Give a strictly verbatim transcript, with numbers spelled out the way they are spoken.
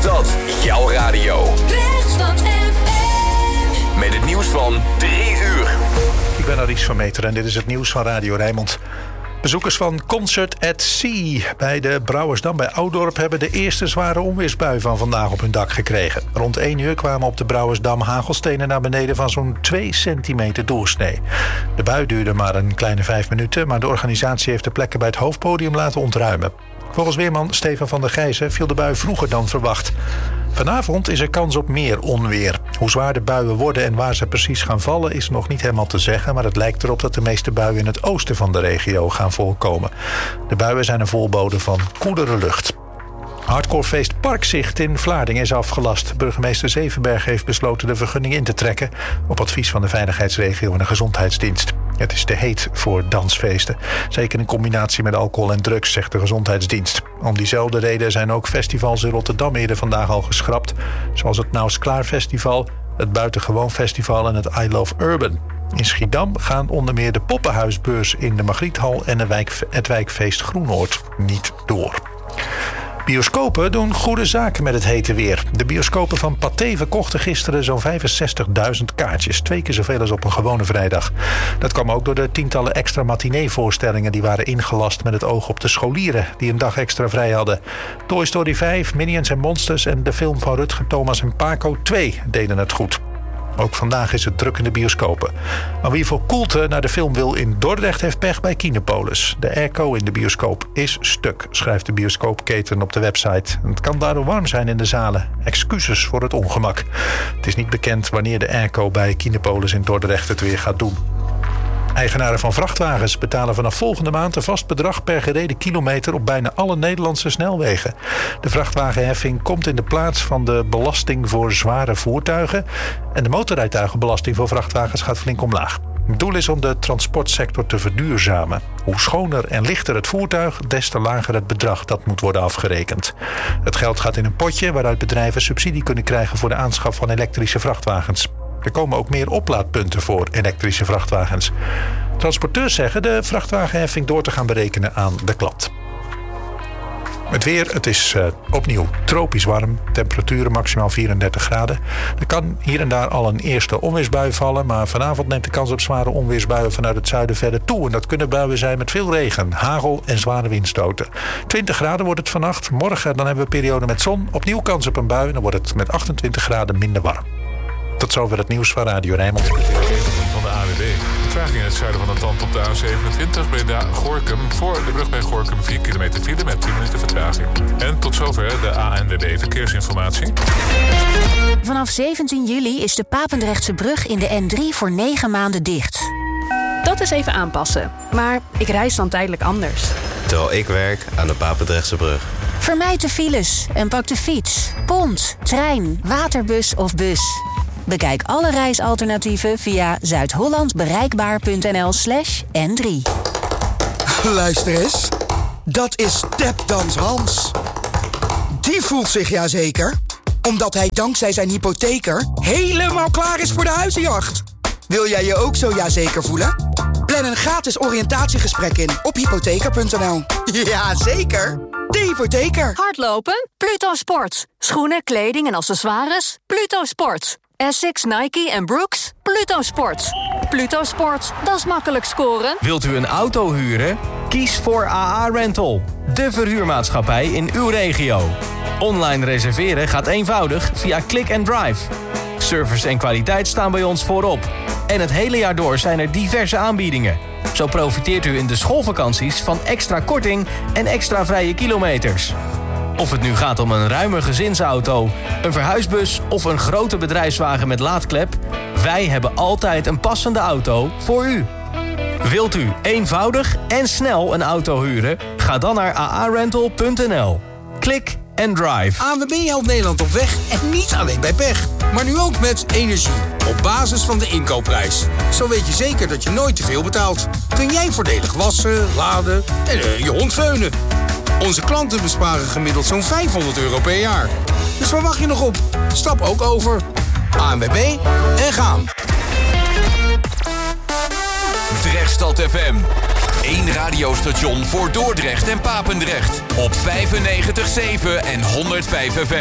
dat jouw radio. Rechtsstad F M. Met het nieuws van drie uur. Ik ben Aries van Meter en dit is het nieuws van Radio Rijnmond. Bezoekers van Concert at Sea bij de Brouwersdam bij Oudorp hebben de eerste zware onweersbui van vandaag op hun dak gekregen. Rond één uur kwamen op de Brouwersdam hagelstenen naar beneden van zo'n twee centimeter doorsnee. De bui duurde maar een kleine vijf minuten, maar de organisatie heeft de plekken bij het hoofdpodium laten ontruimen. Volgens weerman Stefan van der Gijzen viel de bui vroeger dan verwacht. Vanavond is er kans op meer onweer. Hoe zwaar de buien worden en waar ze precies gaan vallen is nog niet helemaal te zeggen, maar het lijkt erop dat de meeste buien in het oosten van de regio gaan voorkomen. De buien zijn een voorbode van koelere lucht. Hardcorefeest Parkzicht in Vlaardingen is afgelast. Burgemeester Zevenberg heeft besloten de vergunning in te trekken op advies van de veiligheidsregio en de gezondheidsdienst. Het is te heet voor dansfeesten. Zeker in combinatie met alcohol en drugs, zegt de gezondheidsdienst. Om diezelfde reden zijn ook festivals in Rotterdam eerder vandaag al geschrapt. Zoals het Nouws Klaar Festival, het Buitengewoon Festival en het I Love Urban. In Schiedam gaan onder meer de Poppenhuisbeurs in de Margriethal en de wijk, het wijkfeest Groenoord niet door. Bioscopen doen goede zaken met het hete weer. De bioscopen van Pathé verkochten gisteren zo'n vijfenzestigduizend kaartjes. Twee keer zoveel als op een gewone vrijdag. Dat kwam ook door de tientallen extra matineevoorstellingen die waren ingelast met het oog op de scholieren die een dag extra vrij hadden. Toy Story vijf, Minions en Monsters en de film van Rutger Thomas en Paco twee deden het goed. Ook vandaag is het druk in de bioscopen. Maar wie voor koelte naar de film wil in Dordrecht heeft pech bij Kinepolis. De airco in de bioscoop is stuk, schrijft de bioscoopketen op de website. Het kan daardoor warm zijn in de zalen. Excuses voor het ongemak. Het is niet bekend wanneer de airco bij Kinepolis in Dordrecht het weer gaat doen. Eigenaren van vrachtwagens betalen vanaf volgende maand een vast bedrag per gereden kilometer op bijna alle Nederlandse snelwegen. De vrachtwagenheffing komt in de plaats van de belasting voor zware voertuigen en de motorrijtuigenbelasting voor vrachtwagens gaat flink omlaag. Het doel is om de transportsector te verduurzamen. Hoe schoner en lichter het voertuig, des te lager het bedrag dat moet worden afgerekend. Het geld gaat in een potje waaruit bedrijven subsidie kunnen krijgen voor de aanschaf van elektrische vrachtwagens. Er komen ook meer oplaadpunten voor elektrische vrachtwagens. Transporteurs zeggen de vrachtwagenheffing door te gaan berekenen aan de klant. Het weer, het is uh, opnieuw tropisch warm. Temperaturen maximaal vierendertig graden. Er kan hier en daar al een eerste onweersbui vallen, maar vanavond neemt de kans op zware onweersbuien vanuit het zuiden verder toe. En dat kunnen buien zijn met veel regen, hagel en zware windstoten. twintig graden wordt het vannacht. Morgen dan hebben we een periode met zon. Opnieuw kans op een bui en dan wordt het met achtentwintig graden minder warm. Tot zover het nieuws van Radio Rijnmond. Van de A W B. Vertraging in het zuiden van het land op de A zevenentwintig bij Gorinchem. Voor de brug bij Gorinchem vier kilometer file met tien minuten vertraging. En tot zover de A N W B Verkeersinformatie. Vanaf zeventien juli is de Papendrechtse brug in de N drie voor negen maanden dicht. Dat is even aanpassen. Maar ik reis dan tijdelijk anders. Terwijl ik werk aan de Papendrechtse brug. Vermijd de files en pak de fiets, pont, trein, waterbus of bus. Bekijk alle reisalternatieven via zuidhollandbereikbaar.nl slash N drie. Luister eens. Dat is Tapdans Hans. Die voelt zich ja zeker, omdat hij dankzij zijn hypotheker helemaal klaar is voor de huizenjacht. Wil jij je ook zo ja zeker voelen? Plan een gratis oriëntatiegesprek in op hypotheker punt n l. Ja, zeker. De hypotheker. Hardlopen? Pluto Sport. Schoenen, kleding en accessoires? Pluto Sport. Essex, Nike en Brooks? Pluto Sport. Pluto Sport, dat is makkelijk scoren. Wilt u een auto huren? Kies voor A A Rental, de verhuurmaatschappij in uw regio. Online reserveren gaat eenvoudig via Click and Drive. Service en kwaliteit staan bij ons voorop. En het hele jaar door zijn er diverse aanbiedingen. Zo profiteert u in de schoolvakanties van extra korting en extra vrije kilometers. Of het nu gaat om een ruime gezinsauto, een verhuisbus of een grote bedrijfswagen met laadklep, wij hebben altijd een passende auto voor u. Wilt u eenvoudig en snel een auto huren? Ga dan naar a a rental punt n l. Klik en drive. A N W B helpt Nederland op weg en niet alleen bij pech. Maar nu ook met energie. Op basis van de inkoopprijs. Zo weet je zeker dat je nooit te veel betaalt. Kun jij voordelig wassen, laden en uh, je hond veunen. Onze klanten besparen gemiddeld zo'n vijfhonderd euro per jaar. Dus waar wacht je nog op? Stap ook over. A N W B en gaan. Drechtstad F M. Eén radiostation voor Dordrecht en Papendrecht. Op vijfennegentig komma zeven en honderdvijf F M.